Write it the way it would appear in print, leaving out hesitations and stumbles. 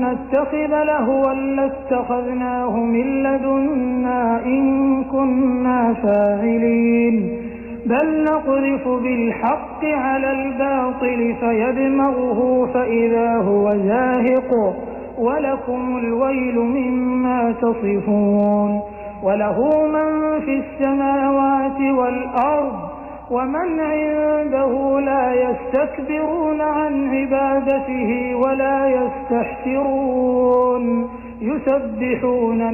نتخذ لهوا لاتخذناه من لدنا إن كنا فاعلين بل نقذف بالحق على الباطل فيدمغه فإذا هو زاهق ولكم الويل مما تصفون وله من في السماوات والأرض ومن عنده لا يستكبرون عن عبادته ولا يستحسرون يسبحون